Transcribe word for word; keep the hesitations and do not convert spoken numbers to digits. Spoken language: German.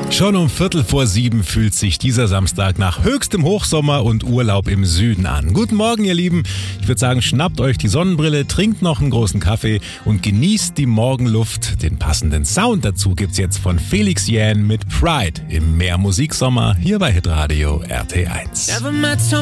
Schon um Viertel vor sieben fühlt sich dieser Samstag nach höchstem Hochsommer und Urlaub im Süden an. Guten Morgen, ihr Lieben. Ich würde sagen, schnappt euch die Sonnenbrille, trinkt noch einen großen Kaffee und genießt die Morgenluft. Den passenden Sound dazu gibt's jetzt von Felix Jähn mit Pride im Mehr Musiksommer hier bei Hitradio R T eins.